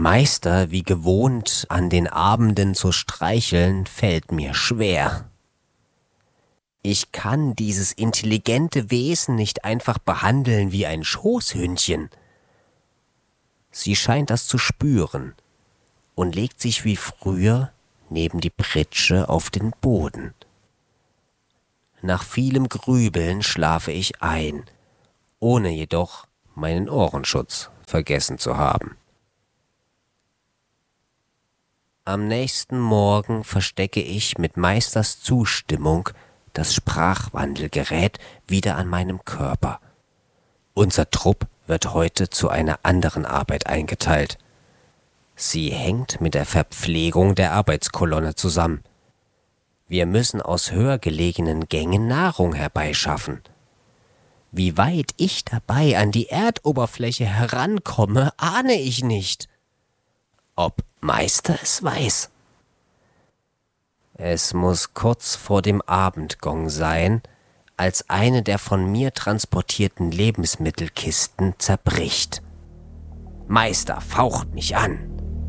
Meister wie gewohnt an den Abenden zu streicheln, fällt mir schwer. Ich kann dieses intelligente Wesen nicht einfach behandeln wie ein Schoßhündchen. Sie scheint das zu spüren und legt sich wie früher neben die Pritsche auf den Boden. Nach vielem Grübeln schlafe ich ein, ohne jedoch meinen Ohrenschutz vergessen zu haben. Am nächsten Morgen verstecke ich mit Meisters Zustimmung das Sprachwandelgerät wieder an meinem Körper. Unser Trupp wird heute zu einer anderen Arbeit eingeteilt. Sie hängt mit der Verpflegung der Arbeitskolonne zusammen. Wir müssen aus höher gelegenen Gängen Nahrung herbeischaffen. Wie weit ich dabei an die Erdoberfläche herankomme, ahne ich nicht. Ob Meister es weiß. Es muss kurz vor dem Abendgong sein, als eine der von mir transportierten Lebensmittelkisten zerbricht. Meister faucht mich an.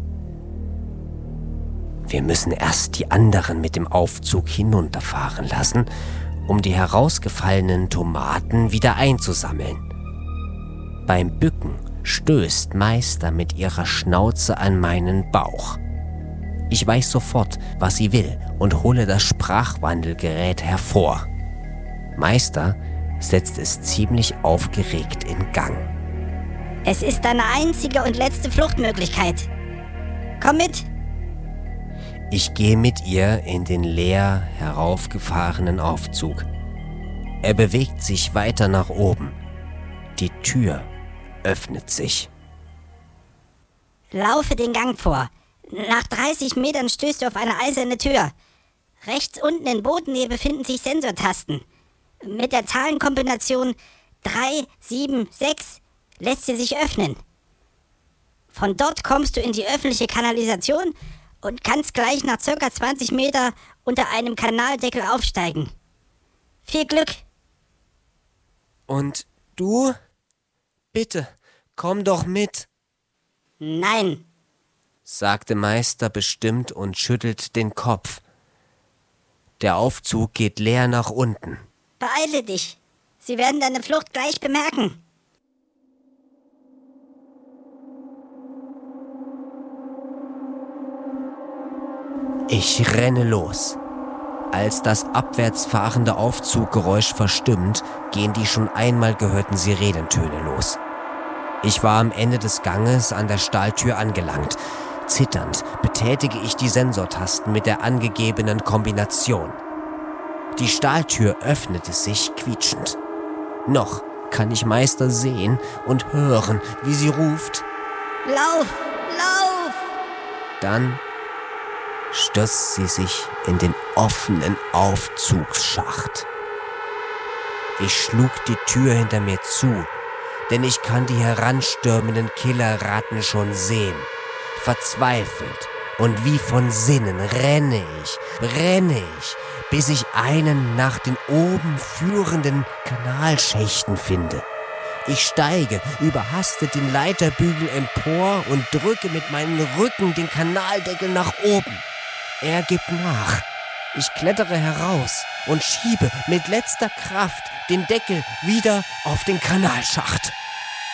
Wir müssen erst die anderen mit dem Aufzug hinunterfahren lassen, um die herausgefallenen Tomaten wieder einzusammeln. Beim Bücken stößt Meister mit ihrer Schnauze an meinen Bauch. Ich weiß sofort, was sie will und hole das Sprachwandelgerät hervor. Meister setzt es ziemlich aufgeregt in Gang. Es ist deine einzige und letzte Fluchtmöglichkeit. Komm mit! Ich gehe mit ihr in den leer heraufgefahrenen Aufzug. Er bewegt sich weiter nach oben. Die Tür öffnet sich. Laufe den Gang vor. Nach 30 Metern stößt du auf eine eiserne Tür. Rechts unten in Bodennähe befinden sich Sensortasten. Mit der Zahlenkombination 3, 7, 6 lässt sie sich öffnen. Von dort kommst du in die öffentliche Kanalisation und kannst gleich nach ca. 20 Meter unter einem Kanaldeckel aufsteigen. Viel Glück! Und du? Bitte, komm doch mit. Nein, sagte Meister bestimmt und schüttelt den Kopf. Der Aufzug geht leer nach unten. beeile dich. Sie werden deine Flucht gleich bemerken. Ich renne los. Als das abwärts fahrende Aufzuggeräusch verstummt, gehen die schon einmal gehörten Sirenentöne los. Ich war am Ende des Ganges an der Stahltür angelangt. Zitternd betätige ich die Sensortasten mit der angegebenen Kombination. Die Stahltür öffnete sich quietschend. Noch kann ich Meister sehen und hören, wie sie ruft: Lauf, lauf! Dann stürzt sie sich in den offenen Aufzugsschacht. Ich schlug die Tür hinter mir zu, denn ich kann die heranstürmenden Killerratten schon sehen. Verzweifelt und wie von Sinnen renne ich, bis ich einen nach den oben führenden Kanalschächten finde. Ich steige überhastet den Leiterbügel empor und drücke mit meinem Rücken den Kanaldeckel nach oben. Er gibt nach. Ich klettere heraus und schiebe mit letzter Kraft den Deckel wieder auf den Kanalschacht.